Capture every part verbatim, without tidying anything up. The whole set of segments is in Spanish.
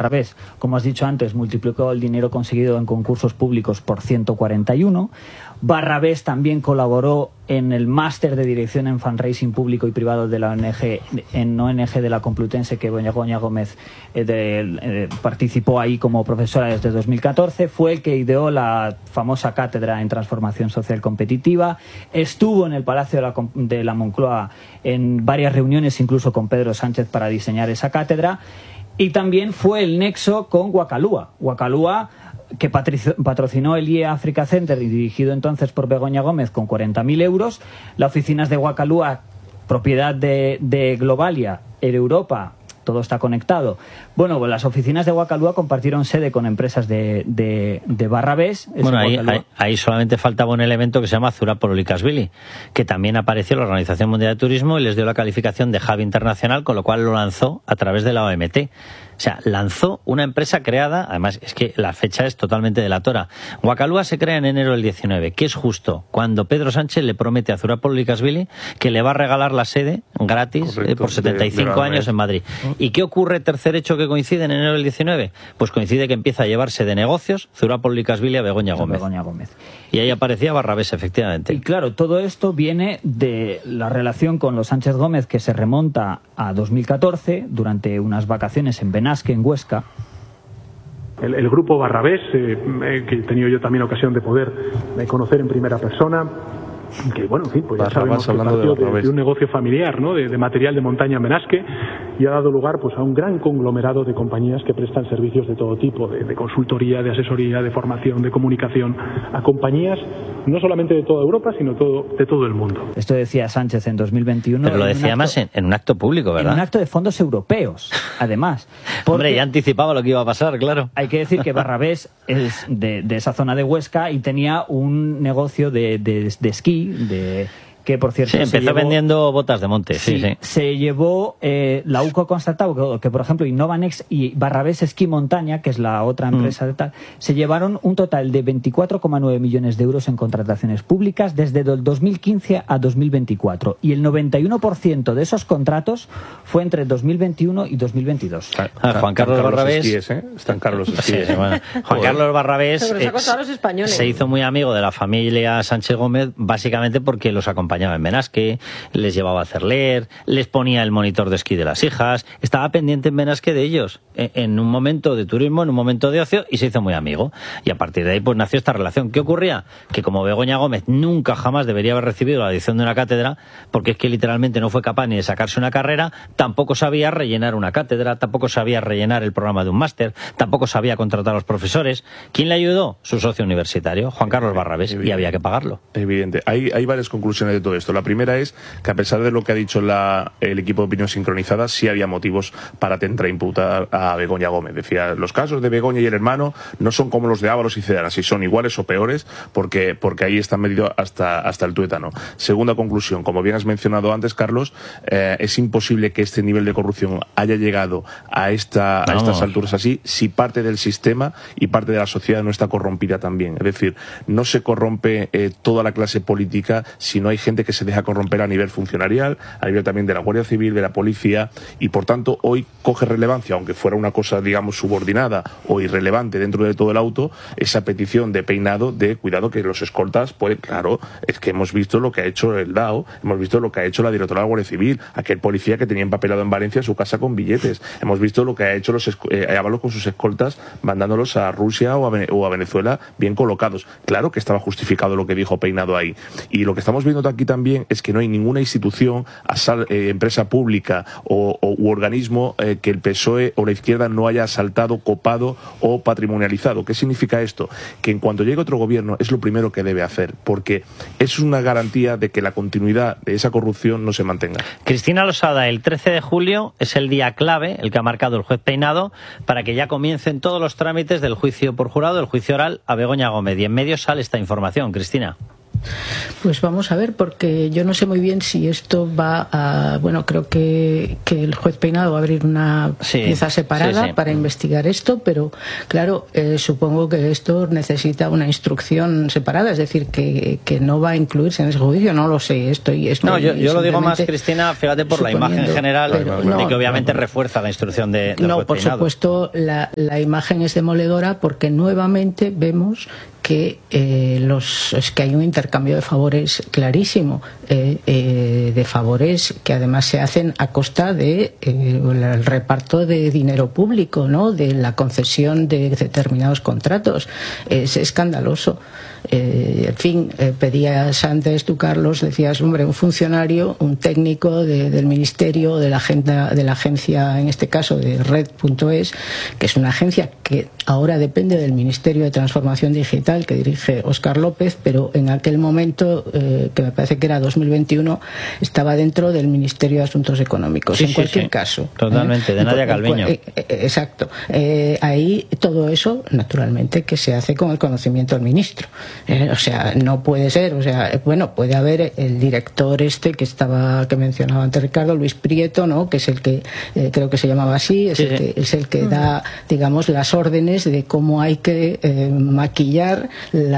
Barrabés, como has dicho antes, multiplicó el dinero conseguido en concursos públicos por ciento cuarenta y uno. Barrabés también colaboró en el máster de dirección en fundraising público y privado de la O N G, en O N G de la Complutense, que Begoña Gómez eh, de, eh, participó ahí como profesora desde dos mil catorce. Fue el que ideó la famosa cátedra en transformación social competitiva. Estuvo en el Palacio de la, de la Moncloa en varias reuniones, incluso con Pedro Sánchez, para diseñar esa cátedra. Y también fue el nexo con Wakalua. Wakalua, que patrocinó el I E Africa Center y dirigido entonces por Begoña Gómez con cuarenta mil euros. Las oficinas de Wakalua, propiedad de, de Globalia, en Europa, todo está conectado. Bueno, pues las oficinas de Wakalua compartieron sede con empresas de, de, de Barrabés. Bueno, ahí, ahí, ahí solamente faltaba un elemento que se llama Zurapololikaashvili, que también apareció en la Organización Mundial de Turismo y les dio la calificación de hub internacional, con lo cual lo lanzó a través de la O M T. O sea, lanzó una empresa creada, además es que la fecha es totalmente delatora. Wakalua se crea en enero del diecinueve, que es justo cuando Pedro Sánchez le promete a Zurapololikaashvili que le va a regalar la sede gratis eh, por setenta y cinco años en Madrid. ¿Y qué ocurre, tercer hecho que coincide en enero del diecinueve? Pues coincide que empieza a llevarse de negocios Zurapololikaashvili a Begoña Gómez. Begoña Gómez. Y ahí aparecía Barrabés, efectivamente. Y claro, todo esto viene de la relación con los Sánchez Gómez, que se remonta a dos mil catorce, durante unas vacaciones en Benasque, en Huesca. El, el grupo Barrabés, eh, eh, que he tenido yo también ocasión de poder eh, conocer en primera persona, que bueno, en fin, pues ya sabemos que partió de, de un negocio familiar, ¿no? De, de material de montaña en Benasque, y ha dado lugar pues a un gran conglomerado de compañías que prestan servicios de todo tipo, de, de consultoría, de asesoría, de formación, de comunicación, a compañías no solamente de toda Europa, sino todo, de todo el mundo. Esto decía Sánchez en dos mil veintiuno. Pero lo decía más en, en un acto público, ¿verdad? En un acto de fondos europeos, además. Hombre, ya anticipaba lo que iba a pasar, claro. Hay que decir que Barrabés es de, de esa zona de Huesca y tenía un negocio de, de, de esquí, de... que por cierto sí, empezó llevó, vendiendo botas de monte. Sí, sí. sí. Se llevó, eh, la U C O ha constatado que, que, por ejemplo, Innovanex y Barrabés Esquí Montaña, que es la otra empresa mm. de tal, se llevaron un total de veinticuatro coma nueve millones de euros en contrataciones públicas desde el dos mil quince a dos mil veinticuatro. Y el noventa y uno por ciento de esos contratos fue entre dos mil veintiuno y dos mil veintidós. Ah, ah, Juan Carlos Barrabés. Esquíes, ¿eh? Están Carlos Esquíes. Sí, sí, bueno. Juan Carlos Barrabés eh, los españoles. se hizo muy amigo de la familia Sánchez Gómez, básicamente porque los acompañaba en Benasque, les llevaba a hacer leer, les ponía el monitor de esquí de las hijas, estaba pendiente en Benasque de ellos, en un momento de turismo, en un momento de ocio, y se hizo muy amigo. Y a partir de ahí pues nació esta relación. ¿Qué ocurría? Que como Begoña Gómez nunca jamás debería haber recibido la edición de una cátedra, porque es que literalmente no fue capaz ni de sacarse una carrera, tampoco sabía rellenar una cátedra, tampoco sabía rellenar el programa de un máster, tampoco sabía contratar a los profesores. ¿Quién le ayudó? Su socio universitario, Juan Carlos Barrabés, Evidente. Y había que pagarlo. Evidente. Hay, hay varias conclusiones de todo esto. La primera es que, a pesar de lo que ha dicho la, el equipo de opinión sincronizada, sí había motivos para tentar imputar a Begoña Gómez. Decía, los casos de Begoña y el hermano no son como los de Ábalos y Cedara, si son iguales o peores, porque, porque ahí están medidos hasta, hasta el tuétano. Segunda conclusión, como bien has mencionado antes, Carlos, eh, es imposible que este nivel de corrupción haya llegado a, esta, a estas alturas así si parte del sistema y parte de la sociedad no está corrompida también. Es decir, no se corrompe eh, toda la clase política si no hay gente que se deja corromper a nivel funcionarial, a nivel también de la Guardia Civil, de la policía, y por tanto hoy coge relevancia, aunque fuera una cosa, digamos, subordinada o irrelevante dentro de todo el auto, esa petición de Peinado de cuidado que los escoltas pueden, claro, es que hemos visto lo que ha hecho el D A O, hemos visto lo que ha hecho la directora de la Guardia Civil, aquel policía que tenía empapelado en Valencia su casa con billetes, hemos visto lo que ha hecho los eh, Ábalos con sus escoltas, mandándolos a Rusia o a, o a Venezuela bien colocados. Claro que estaba justificado lo que dijo Peinado ahí. Y lo que estamos viendo aquí también es que no hay ninguna institución, asal, eh, empresa pública o, o u organismo eh, que el P S O E o la izquierda no haya asaltado, copado o patrimonializado. ¿Qué significa esto? Que en cuanto llegue otro gobierno es lo primero que debe hacer, porque es una garantía de que la continuidad de esa corrupción no se mantenga. Cristina Losada, el trece de julio es el día clave, el que ha marcado el juez Peinado, para que ya comiencen todos los trámites del juicio por jurado, el juicio oral a Begoña Gómez. Y en medio sale esta información, Cristina. Pues vamos a ver, porque yo no sé muy bien si esto va a... Bueno, creo que, que el juez Peinado va a abrir una sí, pieza separada sí, sí. para investigar esto, pero claro, eh, supongo que esto necesita una instrucción separada, es decir, que, que no va a incluirse en ese juicio, no lo sé. Estoy, estoy no, yo, yo lo digo más, Cristina, fíjate, por la imagen general, pero, no, y que obviamente no, refuerza la instrucción de, del no, juez por Peinado. Supuesto, la, la imagen es demoledora porque nuevamente vemos que eh, los es que hay un intercambio de favores clarísimo, eh, eh, de favores que además se hacen a costa de eh, el reparto de dinero público, ¿no? De la concesión de determinados contratos. Es escandaloso. Eh, en fin, eh, pedías antes tú, Carlos, decías, hombre, un funcionario, un técnico de, del ministerio, de la agenda, de la agencia, en este caso de Red punto es, que es una agencia que ahora depende del Ministerio de Transformación Digital que dirige Óscar López, pero en aquel momento, eh, que me parece que era dos mil veintiuno, estaba dentro del Ministerio de Asuntos Económicos. Sí, en sí, cualquier sí. caso. Totalmente, ¿eh? de Nadia Calviño. Eh, eh, exacto. Eh, ahí todo eso, naturalmente, que se hace con el conocimiento del ministro. Eh, o sea, no puede ser, o sea, bueno, puede haber el director este que estaba, que mencionaba antes Ricardo, Luis Prieto, ¿no? Que es el que, eh, creo que se llamaba así, es, sí, el, sí. Que, es el que da, digamos, las órdenes de cómo hay que eh, maquillar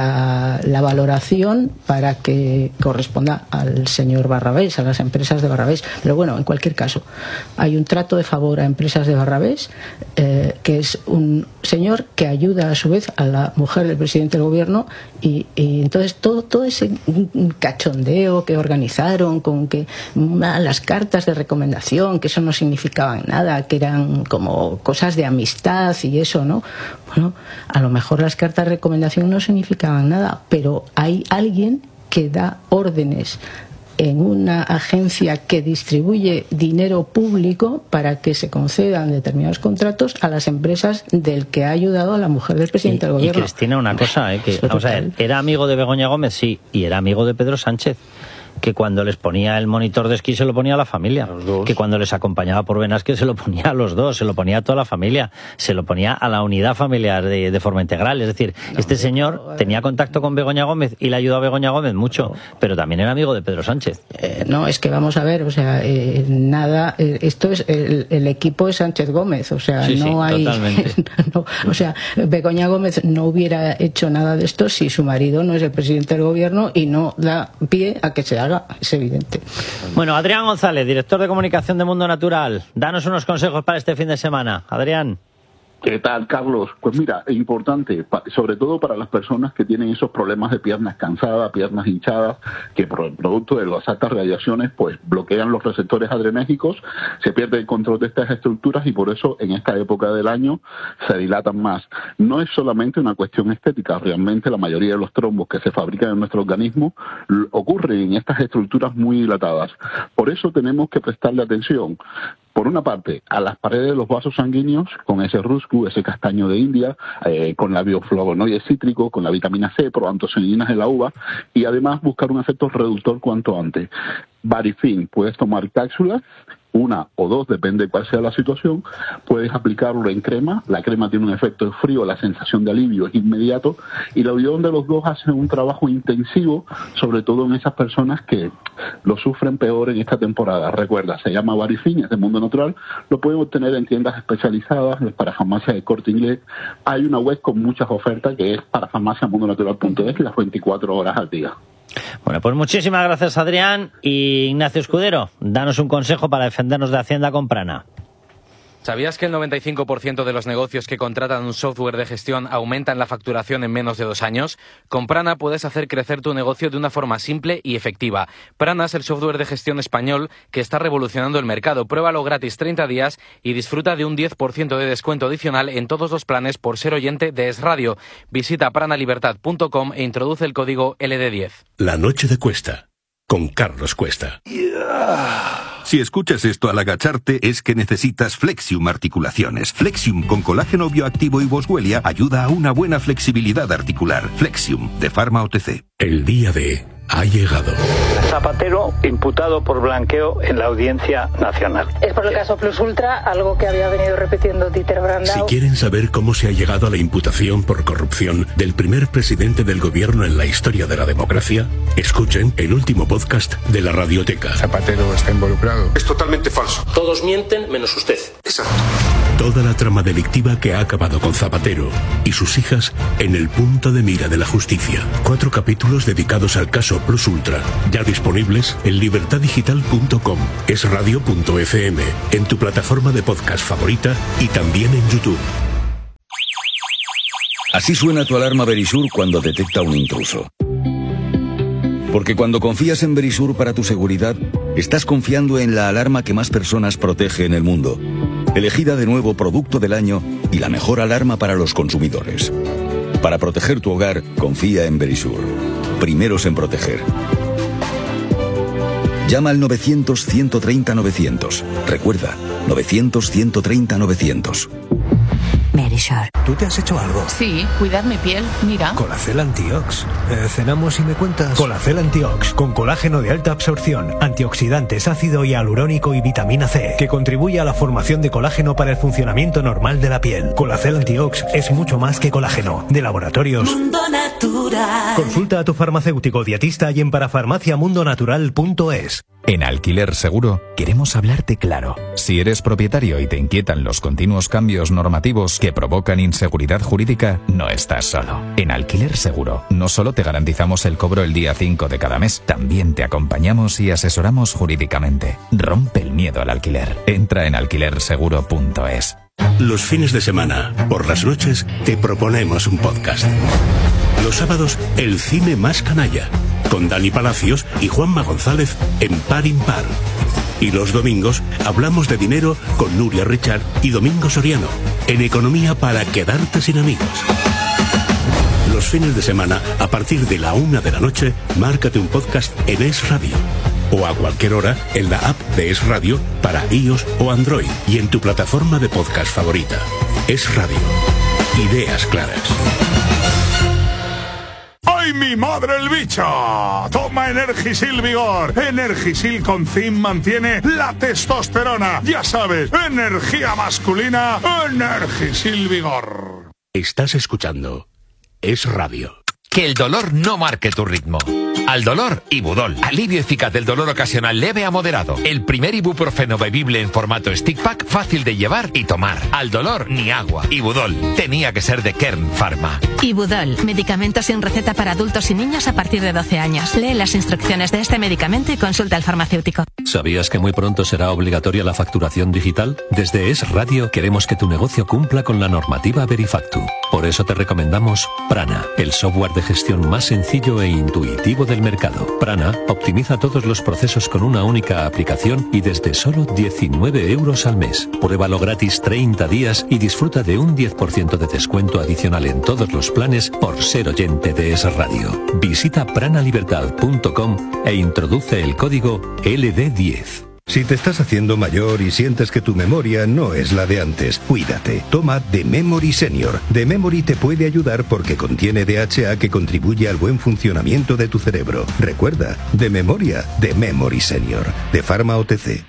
la, la valoración para que corresponda al señor Barrabés, a las empresas de Barrabés. Pero bueno, en cualquier caso, hay un trato de favor a empresas de Barrabés, eh, que es un señor que ayuda a su vez a la mujer del presidente del gobierno. Y, y entonces todo, todo ese cachondeo que organizaron con que ah, las cartas de recomendación, que eso no significaban nada, que eran como cosas de amistad y eso, ¿no? Bueno, a lo mejor las cartas de recomendación no significaban nada, pero hay alguien que da órdenes en una agencia que distribuye dinero público para que se concedan determinados contratos a las empresas del que ha ayudado a la mujer del presidente y, del gobierno. Y Cristina, una cosa, ¿eh? que, vamos a ver, era amigo de Begoña Gómez, sí, y era amigo de Pedro Sánchez, que cuando les ponía el monitor de esquí se lo ponía a la familia, a que cuando les acompañaba por Benasque se lo ponía a los dos, se lo ponía a toda la familia, se lo ponía a la unidad familiar de, de forma integral. Es decir, no, este señor no, tenía contacto con Begoña Gómez y le ayudó a Begoña Gómez mucho, no. pero también era amigo de Pedro Sánchez. Eh, no, es que vamos a ver, o sea, eh, nada, eh, esto es, el, el equipo es Sánchez Gómez, o sea, sí, no sí, hay... Totalmente. no, o sea, Begoña Gómez no hubiera hecho nada de esto si su marido no es el presidente del gobierno y no da pie a que se haga, es evidente. Bueno, Adrián González, director de comunicación de Mundo Natural, danos unos consejos para este fin de semana. Adrián. ¿Qué tal, Carlos? Pues mira, es importante, sobre todo para las personas que tienen esos problemas de piernas cansadas, piernas hinchadas, que por el producto de las altas radiaciones pues bloquean los receptores adrenérgicos, se pierde el control de estas estructuras y por eso en esta época del año se dilatan más. No es solamente una cuestión estética, realmente la mayoría de los trombos que se fabrican en nuestro organismo ocurren en estas estructuras muy dilatadas. Por eso tenemos que prestarle atención. Por una parte, a las paredes de los vasos sanguíneos, con ese ruscu, ese castaño de India, eh, con la bioflavonoide cítrico, con la vitamina C, proantocianinas de la uva, y además buscar un efecto reductor cuanto antes. Varifin, puedes tomar cápsulas, una o dos, depende de cuál sea la situación, puedes aplicarlo en crema, la crema tiene un efecto de frío, la sensación de alivio es inmediato, y la unión de los dos hace un trabajo intensivo, sobre todo en esas personas que lo sufren peor en esta temporada. Recuerda, se llama Varifin, es de Mundo Natural, lo pueden obtener en tiendas especializadas, para farmacia de Corte Inglés. Hay una web con muchas ofertas que es para farmacia mundo natural punto es, las veinticuatro horas al día. Bueno, pues muchísimas gracias, Adrián. Y Ignacio Escudero, danos un consejo para defendernos de Hacienda con Prana. ¿Sabías que el noventa y cinco por ciento de los negocios que contratan un software de gestión aumentan la facturación en menos de dos años? Con Prana puedes hacer crecer tu negocio de una forma simple y efectiva. Prana es el software de gestión español que está revolucionando el mercado. Pruébalo gratis treinta días y disfruta de un diez por ciento de descuento adicional en todos los planes por ser oyente de Es Radio. Visita prana libertad punto com e introduce el código L D diez. La noche de Cuesta, con Carlos Cuesta. Yeah. Si escuchas esto al agacharte es que necesitas Flexium Articulaciones. Flexium con colágeno bioactivo y Boswellia ayuda a una buena flexibilidad articular. Flexium de Pharma O T C. El día de ha llegado. Zapatero imputado por blanqueo en la Audiencia Nacional. Es por el caso Plus Ultra, algo que había venido repitiendo Dieter Brandau. Si quieren saber cómo se ha llegado a la imputación por corrupción del primer presidente del gobierno en la historia de la democracia, escuchen el último podcast de la Radioteca. Zapatero está involucrado. Es totalmente falso. Todos mienten menos usted. Exacto. Toda la trama delictiva que ha acabado con Zapatero y sus hijas en el punto de mira de la justicia. Cuatro capítulos dedicados al caso Plus Ultra, ya disponibles en libertad digital punto com, es radio punto efe eme, en tu plataforma de podcast favorita y también en YouTube. Así suena tu alarma Verisur cuando detecta un intruso. Porque cuando confías en Verisur para tu seguridad, estás confiando en la alarma que más personas protege en el mundo. Elegida de nuevo producto del año y la mejor alarma para los consumidores. Para proteger tu hogar, confía en Verisur. Primeros en proteger. Llama al novecientos, ciento treinta, novecientos. Recuerda, novecientos, ciento treinta, novecientos. Verisur. ¿Tú te has hecho algo? Sí, cuidar mi piel, mira. Colacel Antiox. Eh, cenamos y me cuentas. Colacel Antiox, con colágeno de alta absorción, antioxidantes, ácido hialurónico y vitamina C, que contribuye a la formación de colágeno para el funcionamiento normal de la piel. Colacel Antiox es mucho más que colágeno. De Laboratorios Mundo Natural. Consulta a tu farmacéutico dietista y en parafarmacia mundo natural punto es. En Alquiler Seguro queremos hablarte claro. Si eres propietario y te inquietan los continuos cambios normativos que provocan inseguridad jurídica, no estás solo. En Alquiler Seguro no solo te garantizamos el cobro el día cinco de cada mes, también te acompañamos y asesoramos jurídicamente. Rompe el miedo al alquiler. Entra en alquiler seguro punto es. Los fines de semana, por las noches, te proponemos un podcast. Los sábados, el cine más canalla, con Dani Palacios y Juanma González en Par Impar. Y los domingos hablamos de dinero con Nuria Richard y Domingo Soriano, en Economía para quedarte sin amigos. Los fines de semana, a partir de la una de la noche, márcate un podcast en Es Radio. O a cualquier hora en la app de Es Radio para iOS o Android y en tu plataforma de podcast favorita. Es Radio. Ideas claras. ¡Ay, mi madre el bicho! Toma Energisil Vigor. Energisil con zinc mantiene la testosterona. Ya sabes, energía masculina, Energisil Vigor. Estás escuchando Es Radio. Que el dolor no marque tu ritmo. Al dolor, Ibudol. Alivio eficaz del dolor ocasional leve a moderado. El primer ibuprofeno bebible en formato stick pack, fácil de llevar y tomar. Al dolor, ni agua. Ibudol. Tenía que ser de Kern Pharma. Ibudol. Medicamento sin receta para adultos y niños a partir de doce años. Lee las instrucciones de este medicamento y consulta al farmacéutico. ¿Sabías que muy pronto será obligatoria la facturación digital? Desde Es Radio queremos que tu negocio cumpla con la normativa Verifactu. Por eso te recomendamos Prana, el software de gestión más sencillo e intuitivo del mercado. Prana optimiza todos los procesos con una única aplicación y desde solo diecinueve euros al mes. Pruébalo gratis treinta días y disfruta de un diez por ciento de descuento adicional en todos los planes por ser oyente de Es Radio. Visita prana libertad punto com e introduce el código L D diez. Si te estás haciendo mayor y sientes que tu memoria no es la de antes, cuídate. Toma The Memory Senior. The Memory te puede ayudar porque contiene D H A que contribuye al buen funcionamiento de tu cerebro. Recuerda, de memoria, The Memory Senior. De Pharma O T C.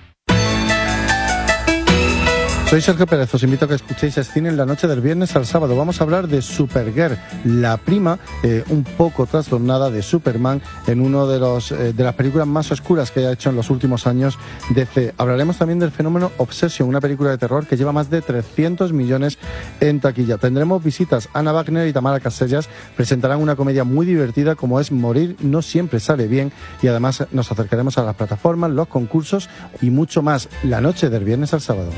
Soy Sergio Pérez, os invito a que escuchéis Cine en la noche del viernes al sábado. Vamos a hablar de Supergirl, la prima eh, un poco trastornada de Superman en una de, los, eh, de las películas más oscuras que haya hecho en los últimos años D C. Hablaremos también del fenómeno Obsession, una película de terror que lleva más de trescientos millones en taquilla. Tendremos visitas. Ana Wagner y Tamara Casellas presentarán una comedia muy divertida como es Morir no siempre sale bien, y además nos acercaremos a las plataformas, los concursos y mucho más. La noche del viernes al sábado.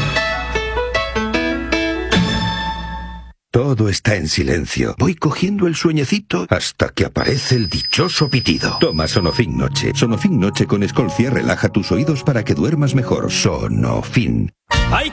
Todo está en silencio. Voy cogiendo el sueñecito hasta que aparece el dichoso pitido. Toma Sonofin Noche. Sonofin Noche con Escolcia relaja tus oídos para que duermas mejor. Sonofin. ¡Ay,